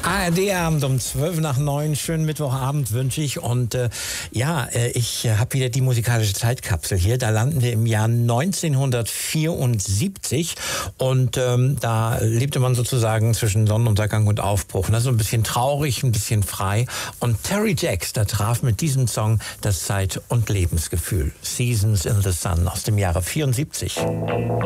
ARD-Abend um 8:55. Schönen Mittwochabend wünsche ich. Und ich habe wieder die musikalische Zeitkapsel hier. Da landen wir im Jahr 1974. Und da lebte man sozusagen zwischen Sonnenuntergang und Aufbruch. Und das ist so ein bisschen traurig, ein bisschen frei. Und Terry Jacks, da traf mit diesem Song das Zeit- und Lebensgefühl. Seasons in the Sun aus dem Jahre 74.